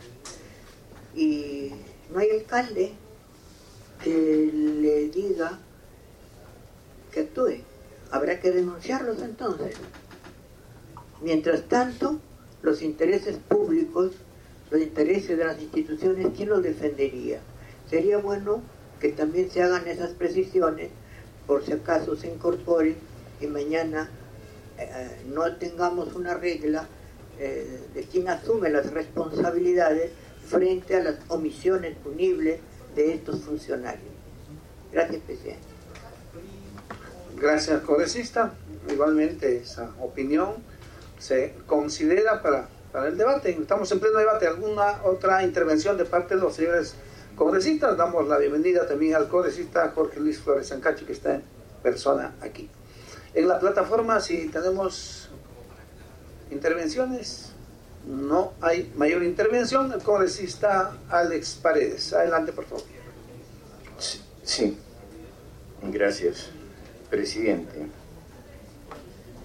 Y no hay alcalde que le diga que actúe. Habrá que denunciarlos entonces. Mientras tanto, los intereses públicos, los intereses de las instituciones, ¿quién los defendería? Sería bueno que también se hagan esas precisiones, por si acaso se incorporen y mañana eh, no tengamos una regla eh, de quién asume las responsabilidades frente a las omisiones punibles de estos funcionarios. Gracias, presidente. Gracias, congresista. Igualmente esa opinión se considera para, para el debate. Estamos en pleno debate. ¿Alguna otra intervención de parte de los señores congresistas? Damos la bienvenida también al congresista Jorge Luis Flores Sancachi, que está en persona aquí. En la plataforma, si tenemos intervenciones, no hay mayor intervención. El congresista Alex Paredes. Adelante, por favor. Sí, gracias, presidente.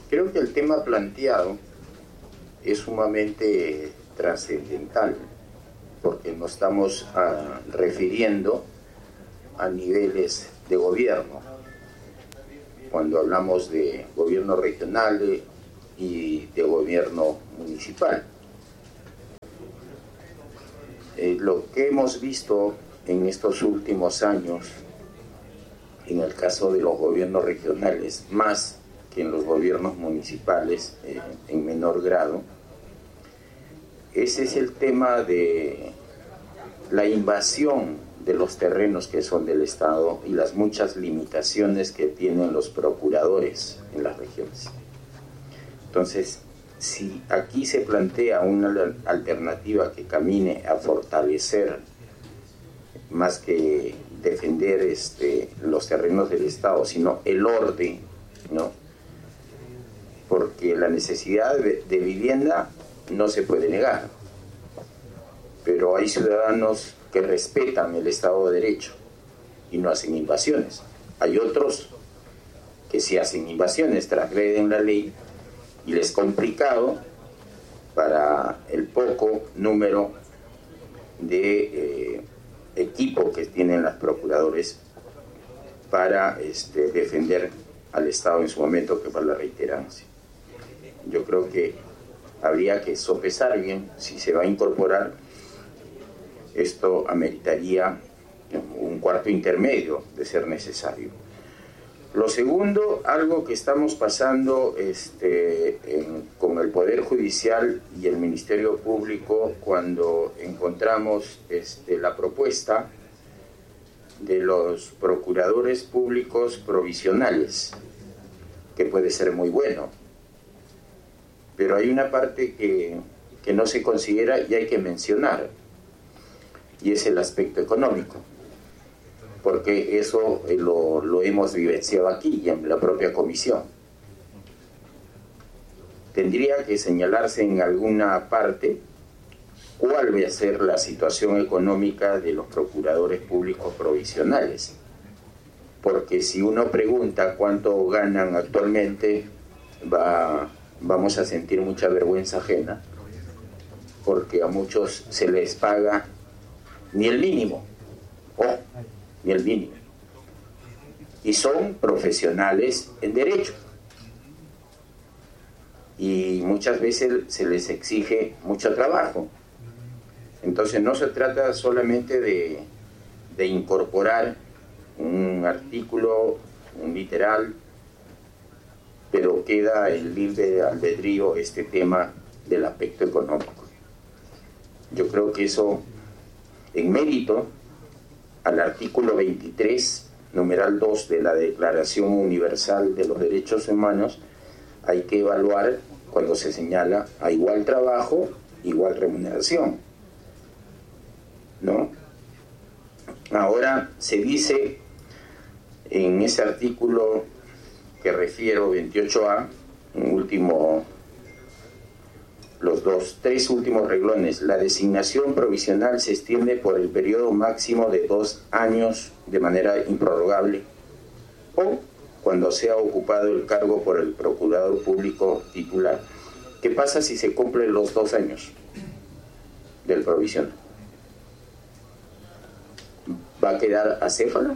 Creo que el tema planteado es sumamente trascendental, porque nos estamos uh, refiriendo a niveles de gobierno. Cuando hablamos de gobierno regional y de gobierno municipal. Eh, lo que hemos visto en estos últimos años, en el caso de los gobiernos regionales, más que en los gobiernos municipales, eh, en menor grado, ese es el tema de la invasión de los terrenos que son del Estado y las muchas limitaciones que tienen los procuradores en las regiones. Entonces, si aquí se plantea una alternativa que camine a fortalecer, más que defender este, los terrenos del Estado, sino el orden, ¿no? Porque la necesidad de, de vivienda no se puede negar, pero hay ciudadanos que respetan el Estado de Derecho y no hacen invasiones. Hay otros que sí hacen invasiones, transgreden la ley y les es complicado para el poco número de eh, equipo que tienen los procuradores para este, defender al Estado en su momento, que fue la reiterancia. Yo creo que habría que sopesar bien si se va a incorporar. Esto ameritaría un cuarto intermedio de ser necesario. Lo segundo, algo que estamos pasando este, en, con el Poder Judicial y el Ministerio Público cuando encontramos este, la propuesta de los procuradores públicos provisionales, que puede ser muy bueno, pero hay una parte que, que no se considera y hay que mencionar, y es el aspecto económico, porque eso lo, lo hemos vivenciado aquí y en la propia comisión. Tendría que señalarse en alguna parte cuál va a ser la situación económica de los procuradores públicos provisionales, porque si uno pregunta cuánto ganan actualmente, va, vamos a sentir mucha vergüenza ajena, porque a muchos se les paga ni el mínimo, oh, ni el mínimo, y son profesionales en derecho, y muchas veces se les exige mucho trabajo. Entonces no se trata solamente de, de incorporar un artículo, un literal, pero queda el libre albedrío este tema del aspecto económico. Yo creo que eso, en mérito al artículo veintitrés, numeral dos de la Declaración Universal de los Derechos Humanos, hay que evaluar cuando se señala a igual trabajo, igual remuneración, ¿no? Ahora se dice en ese artículo que refiero, veintiocho A, un último, los dos, tres últimos renglones, la designación provisional se extiende por el periodo máximo de dos años de manera improrrogable, o cuando sea ocupado el cargo por el procurador público titular. ¿Qué pasa si se cumplen los dos años del provisional? ¿Va a quedar acéfalo?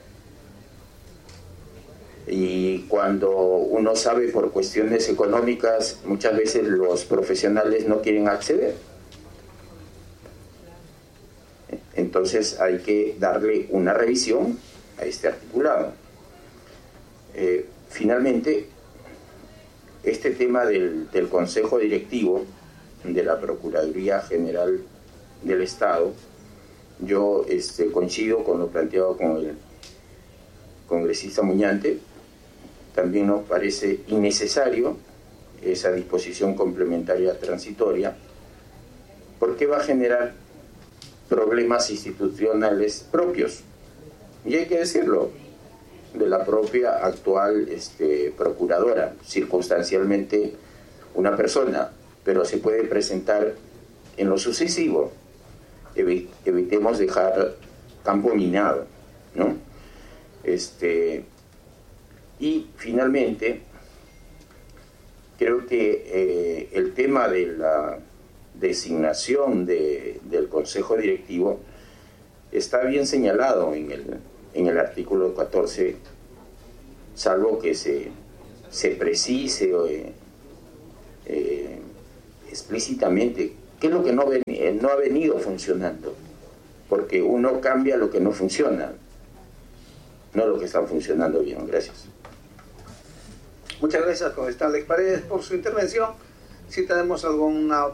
Y cuando uno sabe por cuestiones económicas, muchas veces los profesionales no quieren acceder. Entonces hay que darle una revisión a este articulado. Eh, finalmente, este tema del, del Consejo Directivo de la Procuraduría General del Estado, yo este, coincido con lo planteado con el congresista Muñante. También nos parece innecesario esa disposición complementaria transitoria, porque va a generar problemas institucionales propios, y hay que decirlo, de la propia actual este, procuradora, circunstancialmente una persona, pero se puede presentar en lo sucesivo. Evi- evitemos dejar campo minado, ¿no? Este, y finalmente, creo que eh, el tema de la designación de, del Consejo Directivo está bien señalado en el, en el artículo catorce, salvo que se, se precise eh, eh, explícitamente qué es lo que no, ven, eh, no ha venido funcionando, porque uno cambia lo que no funciona, no lo que está funcionando bien. Gracias. Muchas gracias, concejal Alex Paredes, por su intervención. Si tenemos alguna